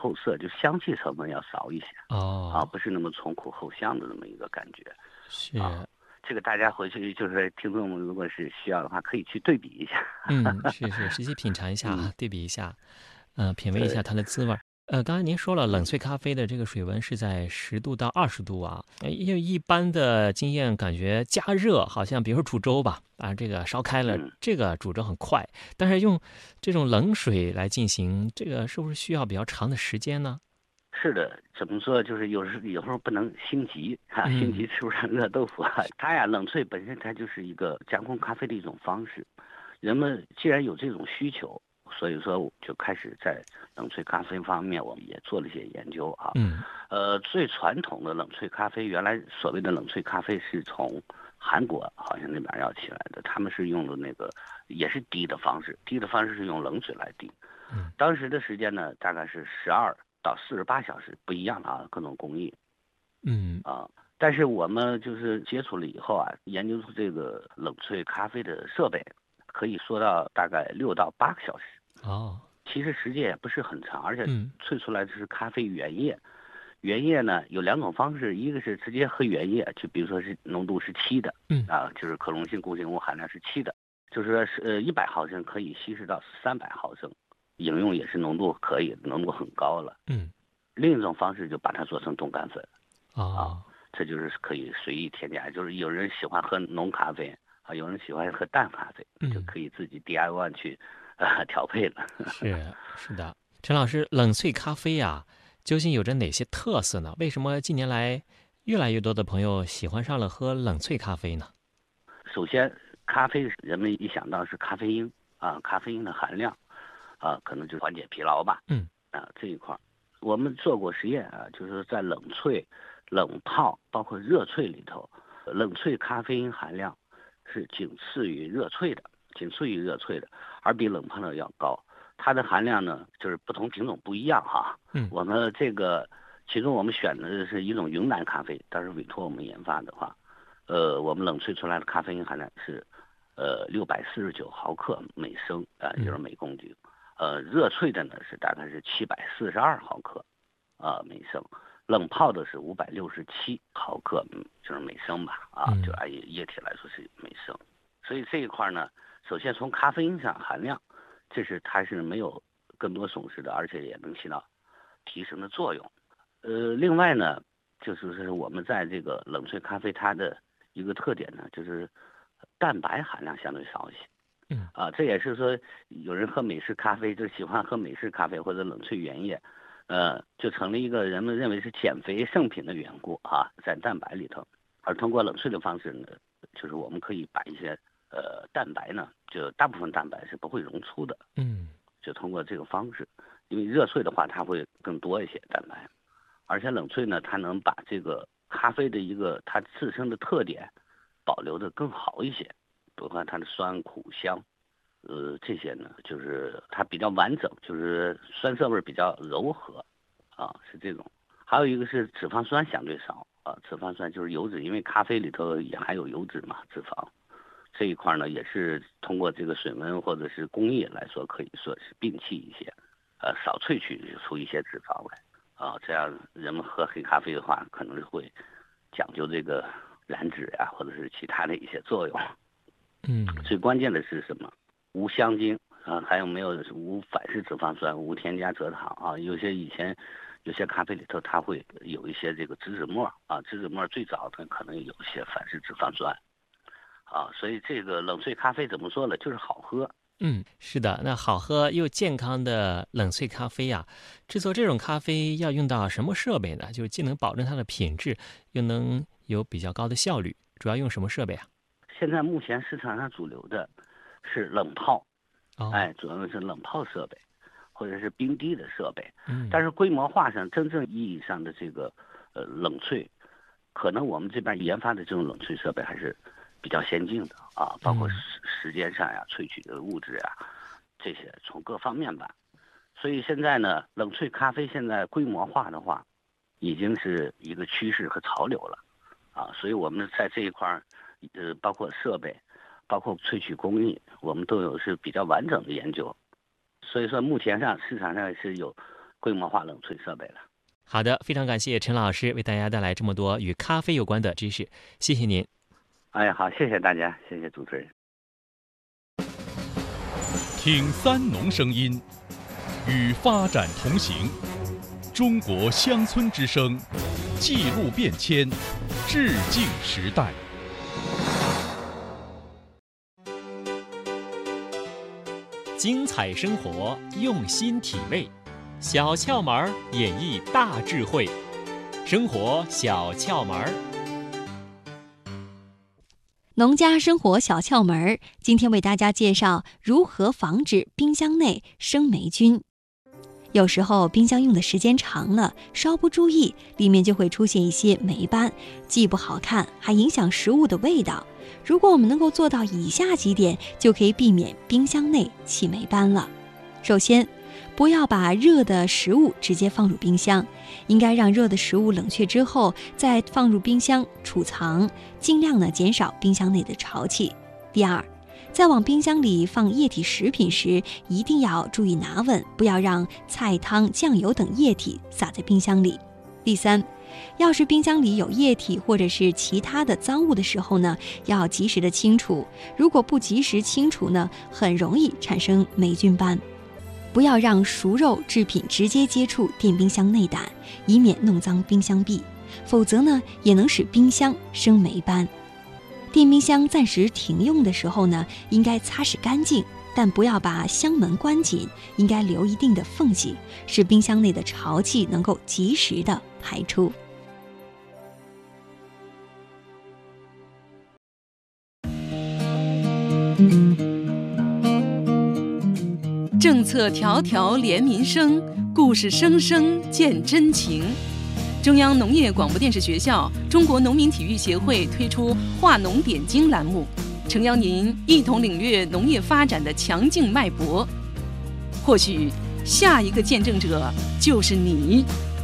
后涩，就香气成分要少一些啊， 哦， 不是那么从苦后香的那么一个感觉啊。 是， 这个大家回去就是听众们，如果是需要的话，可以去对比一下。 是，实际品尝一下嗯， 啊，对比一下，品味一下对， 它的滋味儿。刚才您说了，冷萃咖啡的这个水温是在10度到20度啊。因为一般的经验感觉加热，好像比如说煮粥吧，把这个烧开了， 嗯。 这个煮粥很快，但是用这种冷水来进行，这个是不是需要比较长的时间呢？ 是的，怎么说？就是有时候不能心急哈、心嗯急吃不上热豆腐啊。它呀，冷萃本身它就是一个加工咖啡的一种方式。人们既然有这种需求，所以说我就开始在冷萃咖啡方面，我们也做了一些研究啊。 嗯最传统的冷萃咖啡，原来所谓的冷萃咖啡是从韩国好像那边要起来的，他们是用的那个也是滴的方式，滴的方式是用冷水来滴。 嗯当时的时间呢，大概是12到48小时，不一样的啊，各种工艺嗯， 啊。但是我们就是接触了以后啊，研究出这个冷萃咖啡的设备，可以说到大概6到8个小时。 哦， 其实时间也不是很长，而且嗯萃出来的是咖啡原液。原液呢有两种方式，一个是直接喝原液，就比如说是浓度是七的嗯啊，就是可溶性固形物含量是七的，就是说是100毫升可以稀释到300毫升，饮用也是浓度可以，浓度很高了。 嗯， 另一种方式就把它做成冻干粉啊， 哦， 这就是可以随意添加，就是有人喜欢喝浓咖啡啊，有人喜欢喝淡咖啡，就嗯。 可以自己 DIY 去调配了。 是的，陈老师，冷萃咖啡呀，究竟有着哪些特色呢？为什么近年来越来越多的朋友喜欢上了喝冷萃咖啡呢？ 首先，咖啡人们一想到是咖啡因啊，咖啡因的含量啊，可能就是缓解疲劳吧嗯啊这一块儿，我们做过实验啊，就是在冷萃、冷泡包括热萃里头，冷萃咖啡因含量是仅次于热萃的，仅次于热萃的，而比冷泡的要高。它的含量呢，就是不同品种不一样哈。 嗯我们这个其中我们选的是一种云南咖啡，当时委托我们研发的话。我们冷萃出来的咖啡因含量是，649毫克每升啊，就是嗯每公斤。热萃的呢是大概是742毫克每升，冷泡的是567毫克，就是每升吧啊，就嗯按液体来说是每升。所以这一块呢，首先从咖啡因上含量，这是它是没有更多损失的，而且也能起到提升的作用。另外呢，就是我们在这个冷萃咖啡它的一个特点呢，就是蛋白含量相对少一些嗯啊。这也是说，有人喝美式咖啡就喜欢喝美式咖啡或者冷萃原液，就成了一个人们认为是减肥圣品的缘故啊，在蛋白里头。而通过冷萃的方式呢，就是我们可以把一些蛋白呢，就大部分蛋白是不会溶出的， 嗯就通过这个方式，因为热萃的话它会更多一些蛋白。而且冷萃呢，它能把这个咖啡的一个它自身的特点保留的更好一些，比如说它的酸、苦、香，这些呢，就是它比较完整，就是酸涩味比较柔和，啊，是这种。还有一个是脂肪酸相对少啊，脂肪酸就是油脂，因为咖啡里头也含有油脂嘛，脂肪这一块呢，也是通过这个水温或者是工艺来说，可以说是摒弃一些，少萃取出一些脂肪来。啊，这样人们喝黑咖啡的话，可能会讲究这个燃脂呀、或者是其他的一些作用。 嗯最关键的是什么？无香精啊，还有没有无反式脂肪酸、无添加蔗糖啊？有些咖啡里头它会有一些这个植脂末啊，植脂末最早它可能有一些反式脂肪酸啊，所以这个冷萃咖啡怎么说呢？就是好喝。 是的。那好喝又健康的冷萃咖啡呀，制作这种咖啡要用到什么设备呢？就是既能保证它的品质，又能有比较高的效率，主要用什么设备啊？ 现在目前市场上主流的是冷泡， 哦， 哎，主要是冷泡设备，或者是冰滴的设备。但嗯是规模化上，真正意义上的这个冷萃，可能我们这边研发的这种冷萃设备还是比较先进的啊，包括嗯时间上呀、萃取的物质呀这些，从各方面吧。所以现在呢，冷萃咖啡现在规模化的话，已经是一个趋势和潮流了啊。所以我们在这一块儿，包括设备，包括萃取工艺，我们都有是比较完整的研究。所以说，目前上市场上是有规模化冷萃设备了。 好的，非常感谢陈老师为大家带来这么多与咖啡有关的知识，谢谢您。 哎，好，谢谢大家，谢谢主持人。 听三农声音，与发展同行。中国乡村之声，记录变迁，致敬时代。 精彩生活，用心体味，小窍门演绎大智慧，生活小窍门。 农家生活小窍门，今天为大家介绍如何防止冰箱内生霉菌。有时候冰箱用的时间长了，稍不注意，里面就会出现一些霉斑，既不好看，还影响食物的味道。如果我们能够做到以下几点，就可以避免冰箱内起霉斑了。首先，不要把热的食物直接放入冰箱，应该让热的食物冷却之后再放入冰箱储藏，尽量减少冰箱内的潮气。第二，在往冰箱里放液体食品时，一定要注意拿稳，不要让菜汤、酱油等液体洒在冰箱里。第三，要是冰箱里有液体或者是其他的脏物的时候呢，要及时的清除。如果不及时清除呢，很容易产生霉菌斑。不要让熟肉制品直接接触电冰箱内胆，以免弄脏冰箱壁，否则呢，也能使冰箱生霉斑。电冰箱暂时停用的时候呢，应该擦拭干净，但不要把箱门关紧，应该留一定的缝隙，使冰箱内的潮气能够及时的排出。 政策条条连民生，故事声声见真情。中央农业广播电视学校、中国农民体育协会推出话农点睛栏目，诚邀您一同领略农业发展的强劲脉搏。或许下一个见证者就是你。